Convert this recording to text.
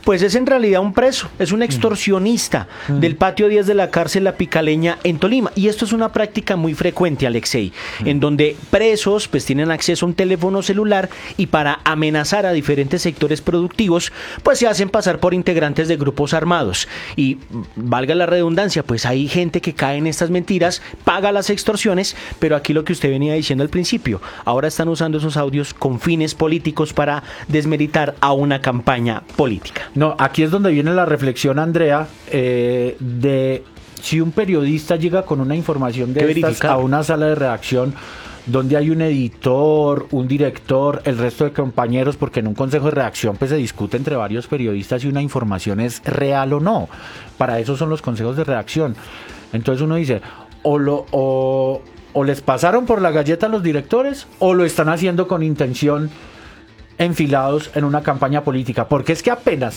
Pues es en realidad un preso, es un extorsionista del patio 10 de la cárcel La Picaleña en Tolima. Y esto es una práctica muy frecuente, Alexei, en donde presos pues tienen acceso a un teléfono celular y para amenazar a diferentes sectores productivos pues se hacen pasar por integrantes de grupos armados. Y valga la redundancia, pues hay gente que cae en estas mentiras, paga las extorsiones, pero aquí lo que usted venía diciendo al principio, ahora están usando esos audios con fines políticos para desmeritar a una campaña política. No, aquí es donde viene la reflexión, Andrea, de si un periodista llega con una información de estas a una sala de redacción donde hay un editor, un director, el resto de compañeros, porque en un consejo de redacción pues se discute entre varios periodistas si una información es real o no. Para eso son los consejos de redacción. Entonces uno dice, o les pasaron por la galleta a los directores o lo están haciendo con intención enfilados en una campaña política, porque es que apenas